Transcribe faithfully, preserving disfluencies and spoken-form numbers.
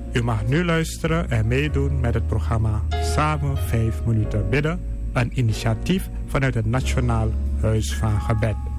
U mag nu luisteren en meedoen met het programma Samen vijf minuten bidden, een initiatief vanuit het Nationaal Huis van Gebed.